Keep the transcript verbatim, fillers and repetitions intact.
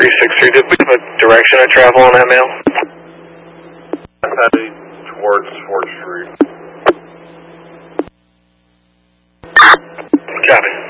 three six three, did we have a direction of travel on that mail? I'm heading towards fourth Street. Copy.